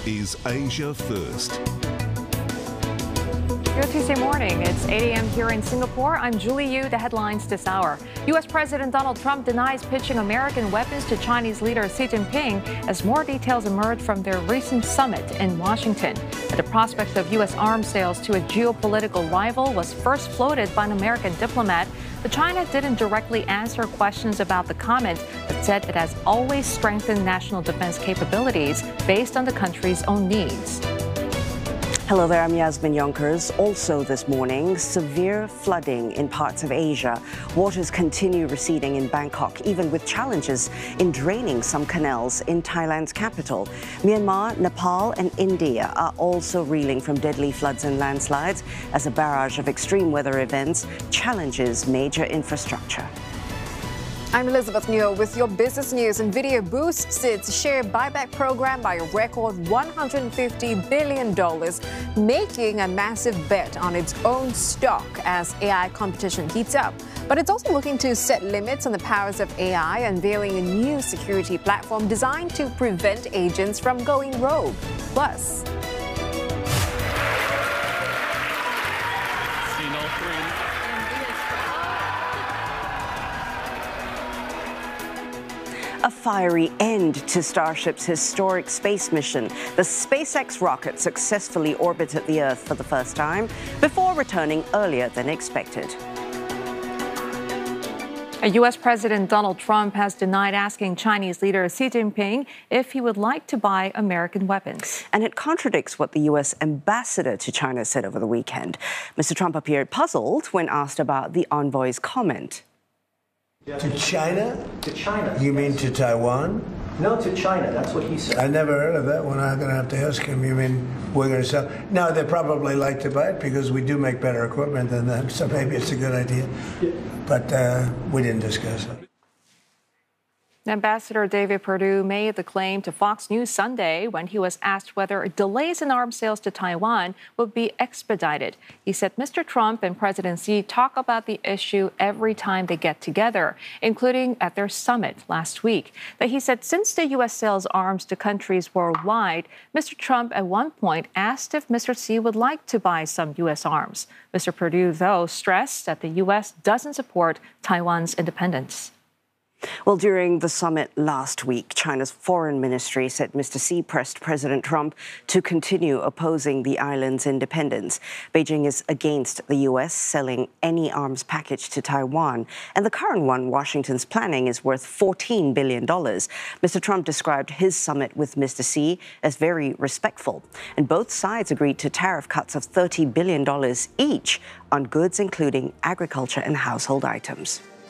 is Asia First. Good Tuesday morning. It's 8 a.m. here in Singapore. I'm Julie Yu. The headlines this hour. U.S. President Donald Trump denies pitching American weapons to Chinese leader Xi Jinping as more details emerge from their recent summit in Washington. The prospect of U.S. arms sales to a geopolitical rival was first floated by an American diplomat, but China didn't directly answer questions about the comment, but said it has always strengthened national defense capabilities based on the country's own needs. Hello there, I'm Yasmin Yonkers. Also this morning, severe flooding in parts of Asia. Waters continue receding in Bangkok, even with challenges in draining some canals in Thailand's capital. Myanmar, Nepal and India are also reeling from deadly floods and landslides as a barrage of extreme weather events challenges major infrastructure. I'm Elizabeth Newell with your business news. NVIDIA boosts its share buyback program by a record $150 billion, making a massive bet on its own stock as AI competition heats up. But it's also looking to set limits on the powers of AI, unveiling a new security platform designed to prevent agents from going rogue. Plus, a fiery end to Starship's historic space mission. The SpaceX rocket successfully orbited the Earth for the first time before returning earlier than expected. U.S. President Donald Trump has denied asking Chinese leader Xi Jinping if he would like to buy American weapons. And it contradicts what the U.S. ambassador to China said over the weekend. Mr. Trump appeared puzzled when asked about the envoy's comment. To China? To China. You mean to Taiwan? No, to China. That's what he said. I never heard of that one. I'm going to have to ask him. You mean we're going to sell? No, they probably like to buy it because we do make better equipment than them, so maybe it's a good idea. Yeah. But we didn't discuss it. Ambassador David Perdue made the claim to Fox News Sunday when he was asked whether delays in arms sales to Taiwan would be expedited. He said Mr. Trump and President Xi talk about the issue every time they get together, including at their summit last week. But he said since the U.S. sells arms to countries worldwide, Mr. Trump at one point asked if Mr. Xi would like to buy some U.S. arms. Mr. Perdue, though, stressed that the U.S. doesn't support Taiwan's independence. Well, during the summit last week, China's foreign ministry said Mr. Xi pressed President Trump to continue opposing the island's independence. Beijing is against the U.S. selling any arms package to Taiwan, and the current one, Washington's planning, is worth $14 billion. Mr. Trump described his summit with Mr. Xi as very respectful, and both sides agreed to tariff cuts of $30 billion each on goods including agriculture and household items.